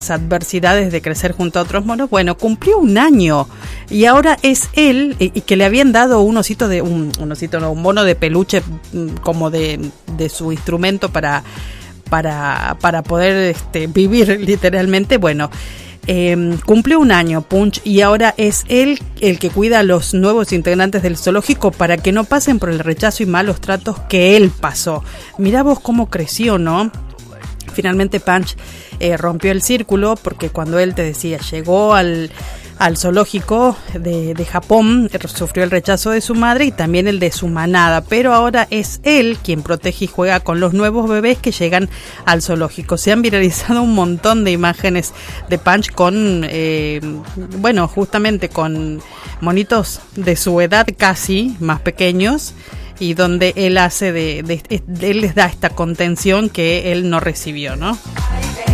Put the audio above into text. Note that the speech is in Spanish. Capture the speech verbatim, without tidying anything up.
adversidades de crecer junto a otros monos. Bueno, cumplió un año y ahora es él, y, y que le habían dado un osito de un, un osito no, un mono de peluche como de, de su instrumento para para para poder este, vivir literalmente. Bueno, eh, cumplió un año Punch y ahora es él el que cuida a los nuevos integrantes del zoológico para que no pasen por el rechazo y malos tratos que él pasó. Mirá vos cómo creció, ¿no? Finalmente Punch eh, rompió el círculo, porque cuando él, te decía, llegó al, al zoológico de, de Japón, sufrió el rechazo de su madre y también el de su manada, pero ahora es él quien protege y juega con los nuevos bebés que llegan al zoológico. Se han viralizado un montón de imágenes de Punch con, eh, bueno, justamente con monitos de su edad casi, más pequeños, y donde él hace de, de, de, él les da esta contención que él no recibió, ¿no?